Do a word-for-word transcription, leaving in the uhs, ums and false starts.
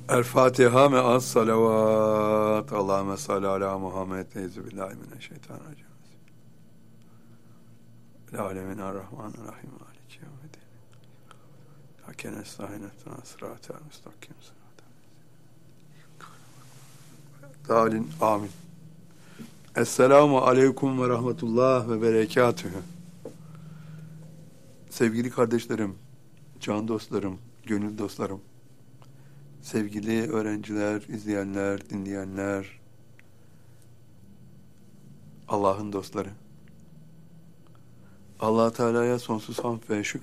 El Fatiha me'as salavat. Allahümme salli ala Muhammed. Euzubillahimineşşeytanirracim. Alemin ar-Rahmanir-Rahim. Maliki yevmiddin. Hakken estağin ettina sıratel müstakim sıratel. Dalin amin. Esselamu aleyküm ve rahmetullah ve berekatühü. Sevgili kardeşlerim, can dostlarım, gönül dostlarım, sevgili öğrenciler, izleyenler, dinleyenler, Allah'ın dostları. Allah Teala'ya sonsuz hamd ve şükür